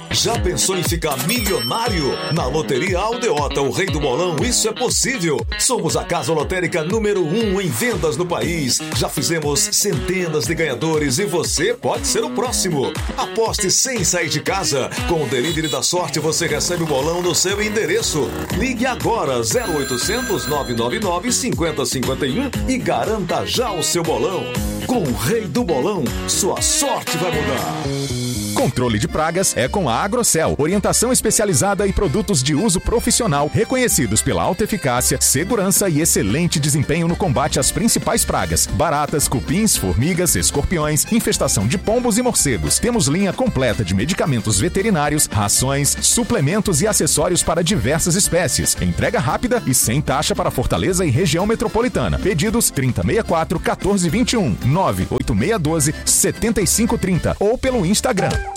Já pensou em ficar milionário? Na Loteria Aldeota, o rei do bolão, isso é possível. Somos a casa lotérica número 1 em vendas no país. Já fizemos centenas de ganhadores e você pode ser o próximo. Aposte sem sair de casa. Com o Delivery da Sorte, você recebe o bolão no seu endereço. Ligue agora 0800 999 5051 e garanta já o seu bolão. Com o rei do bolão, sua sorte vai mudar. Controle de pragas é com a Agrocel. Orientação especializada e produtos de uso profissional reconhecidos pela alta eficácia, segurança e excelente desempenho no combate às principais pragas: baratas, cupins, formigas, escorpiões, infestação de pombos e morcegos. Temos linha completa de medicamentos veterinários, rações, suplementos e acessórios para diversas espécies. Entrega rápida e sem taxa para Fortaleza e região metropolitana. Pedidos 3064 1421 98612 7530 ou pelo Instagram.